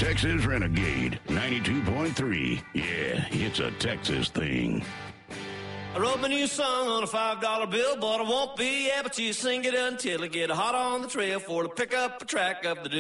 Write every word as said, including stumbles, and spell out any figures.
Texas Renegade ninety-two point three. Yeah, it's a Texas thing. I wrote my new song on a five dollar bill, but I won't be able to sing it until I get hot on the trail for to pick up a track of the